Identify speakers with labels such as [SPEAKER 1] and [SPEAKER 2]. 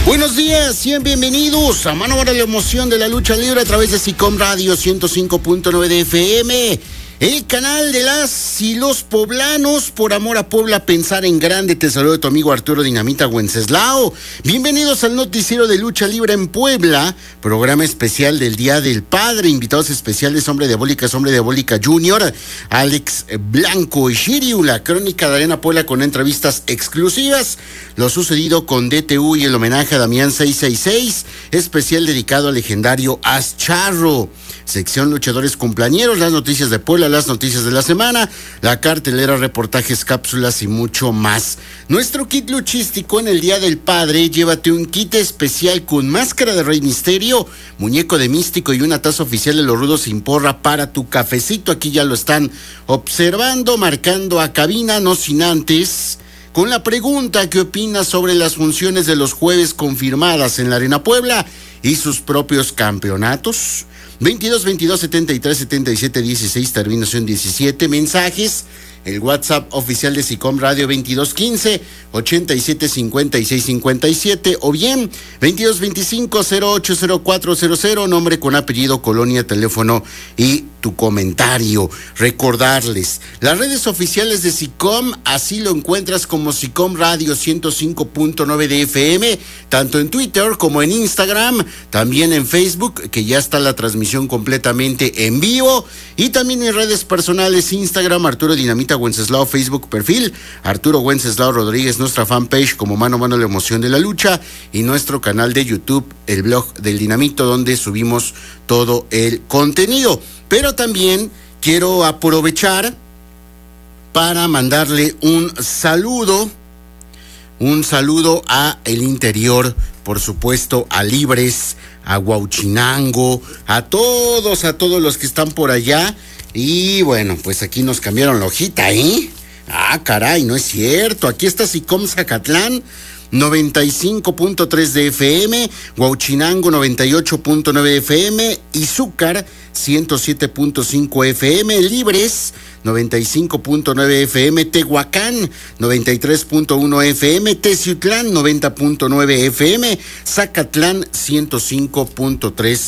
[SPEAKER 1] Buenos días, sean bienvenidos a Mano para la Emoción de la Lucha Libre a través de SICOM Radio 105.9 de FM. El canal de las y los poblanos, por amor a Puebla, pensar en grande. Te saludo tu amigo Arturo Dinamita Wenceslao. Bienvenidos al noticiero de Lucha Libre en Puebla, programa especial del Día del Padre. Invitados especiales, Hombre Diabólica Junior, Alex Blanco y Shiryu, la crónica de Arena Puebla con entrevistas exclusivas. Lo sucedido con DTU y el homenaje a Damián 666, especial dedicado al legendario As Charro. Sección Luchadores Cumpleañeros, las noticias de Puebla, las noticias de la semana, la cartelera, reportajes, cápsulas y mucho más. Nuestro kit luchístico en el Día del Padre: llévate un kit especial con máscara de Rey Misterio, muñeco de Místico y una taza oficial de los Rudos sin Porra para tu cafecito. Aquí ya lo están observando, marcando a cabina, no sin antes con la pregunta: ¿qué opinas sobre las funciones de los jueves confirmadas en la Arena Puebla y sus propios campeonatos? 22-22-73-77-16, terminación 17, mensajes, el WhatsApp oficial de SICOM Radio 2215-875657, o bien 2225-080400, nombre con apellido, colonia, teléfono y tu comentario. Recordarles, las redes oficiales de SICOM, así lo encuentras como SICOM Radio 105.9 de FM, tanto en Twitter como en Instagram, también en Facebook, que ya está la transmisión completamente en vivo, y también en redes personales: Instagram, Arturo Dinamita Wenceslao, Facebook perfil Arturo Wenceslao Rodríguez, nuestra fanpage como Mano a Mano la Emoción de la Lucha, y nuestro canal de YouTube, el blog del Dinamito, donde subimos todo el contenido. Pero también quiero aprovechar para mandarle un saludo a el interior, por supuesto, a Libres, a Huauchinango, a todos los que están por allá. Y bueno, pues aquí nos cambiaron la hojita, ¿eh? Ah, caray, no es cierto. Aquí está SICOM Zacatlán 95.3 de FM, Huauchinango 98.9 de FM, Izúcar 107.5 FM, Libres 95.9 FM, Tehuacán 93.1 FM, Teciutlán 90.9 FM, Zacatlán 105.3